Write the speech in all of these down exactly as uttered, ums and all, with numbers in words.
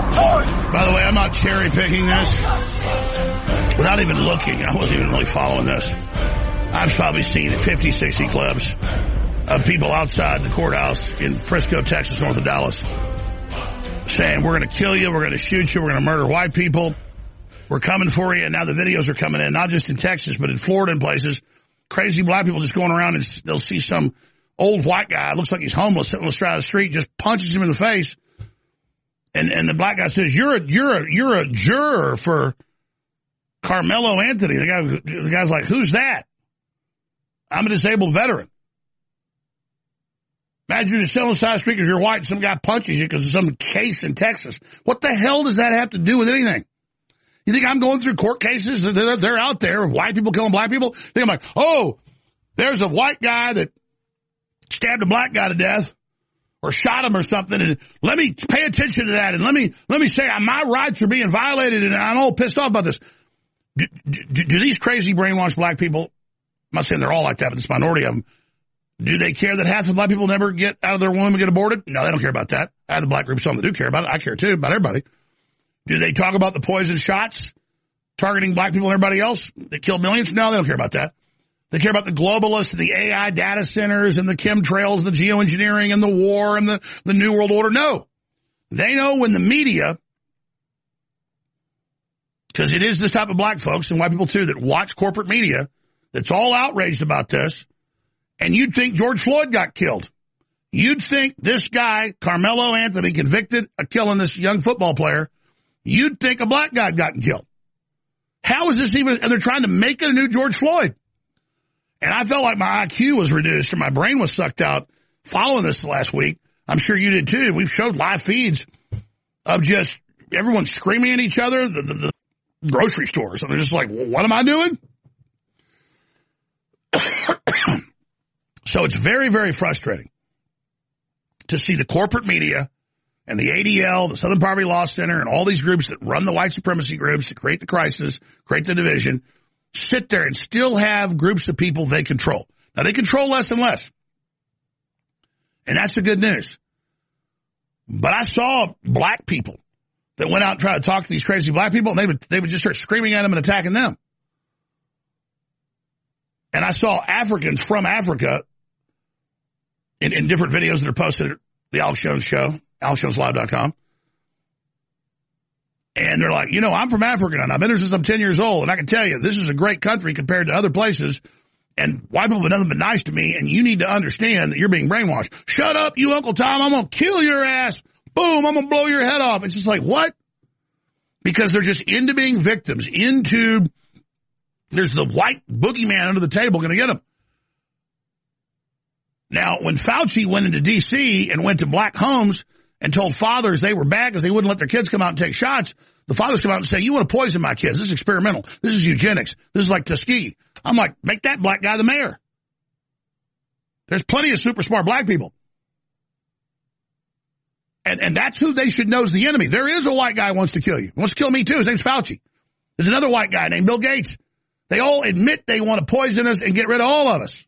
By the way, I'm not cherry picking this. Without even looking, I wasn't even really following this. I've probably seen fifty, sixty clips of people outside the courthouse in Frisco, Texas, north of Dallas, saying, we're going to kill you, we're going to shoot you, we're going to murder white people, we're coming for you. And now the videos are coming in, not just in Texas, but in Florida and places. Crazy black people just going around and they'll see some old white guy, looks like he's homeless, sitting on the side of the street, just punches him in the face. And and the black guy says, you're a, you're a, you're a juror for Carmelo Anthony. The guy, the guy's like, who's that? I'm a disabled veteran. Imagine you're just sitting on the side of the street because you're white and some guy punches you because of some case in Texas. What the hell does that have to do with anything? You think I'm going through court cases? They're, they're out there, white people killing black people. I think I'm like, oh, there's a white guy that stabbed a black guy to death or shot him or something, and let me pay attention to that, and let me let me say my rights are being violated, and I'm all pissed off about this. Do, do, do these crazy brainwashed black people, I'm not saying they're all like that, but this minority of them, do they care that half the black people never get out of their womb and get aborted? No, they don't care about that. I have the black group, some that do care about it. I care too, about everybody. Do they talk about the poison shots targeting black people and everybody else that killed millions? No, they don't care about that. They care about the globalists and the A I data centers and the chemtrails and the geoengineering and the war and the, the New World Order. No. They know when the media, because it is this type of black folks and white people too that watch corporate media that's all outraged about this, and you'd think George Floyd got killed. You'd think this guy, Carmelo Anthony, convicted of killing this young football player, you'd think a black guy got killed. How is this even, and they're trying to make it a new George Floyd. And I felt like my I Q was reduced and my brain was sucked out following this last week. I'm sure you did too. We've showed live feeds of just everyone screaming at each other, the, the, the grocery stores. And they're just like, well, what am I doing? So it's very, very frustrating to see the corporate media and the A D L, the Southern Poverty Law Center, and all these groups that run the white supremacy groups to create the crisis, create the division, sit there and still have groups of people they control. Now, they control less and less. And that's the good news. But I saw black people that went out and tried to talk to these crazy black people, and they would, they would just start screaming at them and attacking them. And I saw Africans from Africa in, in different videos that are posted at the Alex Jones Show, alex jones live dot com. And they're like, you know, I'm from Africa, and I've been here since I'm ten years old, and I can tell you, this is a great country compared to other places, and white people have nothing but nice to me, and you need to understand that you're being brainwashed. Shut up, you Uncle Tom, I'm going to kill your ass. Boom, I'm going to blow your head off. It's just like, what? Because they're just into being victims, into, there's the white boogeyman under the table going to get them. Now, when Fauci went into D C and went to black homes and told fathers they were bad because they wouldn't let their kids come out and take shots, the fathers come out and say, you want to poison my kids. This is experimental. This is eugenics. This is like Tuskegee. I'm like, make that black guy the mayor. There's plenty of super smart black people. And and that's who they should know is the enemy. There is a white guy who wants to kill you. He wants to kill me too. His name's Fauci. There's another white guy named Bill Gates. They all admit they want to poison us and get rid of all of us.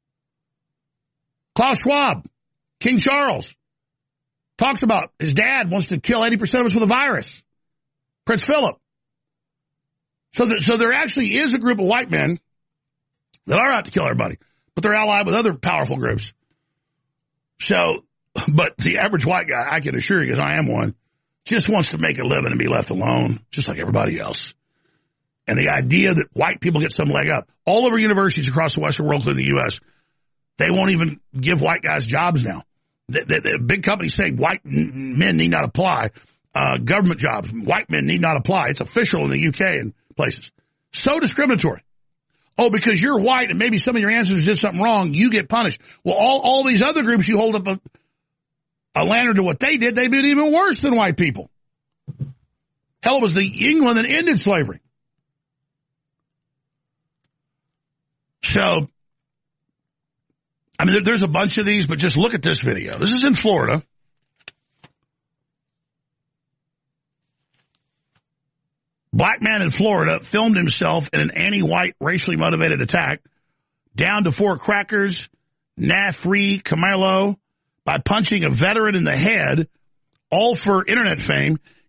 Klaus Schwab, King Charles, talks about his dad wants to kill eighty percent of us with a virus. Prince Philip. So, that, so there actually is a group of white men that are out to kill everybody, but they're allied with other powerful groups. So, but the average white guy, I can assure you, because I am one, just wants to make a living and be left alone, just like everybody else. And the idea that white people get some leg up, all over universities across the Western world, including the U S, they won't even give white guys jobs now. The, the, the big companies say white men need not apply. Uh, government jobs, white men need not apply. It's official in the U K and places. So discriminatory. Oh, because you're white and maybe some of your ancestors did something wrong, you get punished. Well, all, all these other groups, you hold up a, a lantern to what they did, they did even worse than white people. Hell, it was the England that ended slavery. So, I mean, there's a bunch of these, but just look at this video. This is in Florida. Black man in Florida filmed himself in an anti-white, racially motivated attack down to four crackers, Nafri Camilo, by punching a veteran in the head, all for internet fame.